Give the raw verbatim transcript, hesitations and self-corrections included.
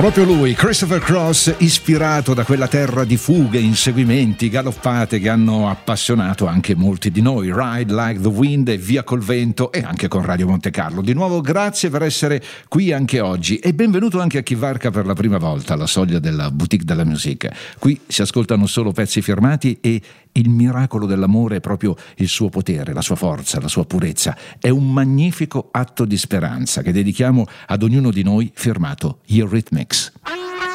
Proprio lui, Christopher Cross, ispirato da quella terra di fughe, inseguimenti, galoppate che hanno appassionato anche molti di noi. Ride Like the Wind e Via col Vento, e anche con Radio Monte Carlo. Di nuovo grazie per essere qui anche oggi e benvenuto anche a chi varca per la prima volta la soglia della Boutique de la Musique. Qui si ascoltano solo pezzi firmati e il miracolo dell'amore è proprio il suo potere, la sua forza, la sua purezza. È un magnifico atto di speranza che dedichiamo ad ognuno di noi, firmato Eurythmics.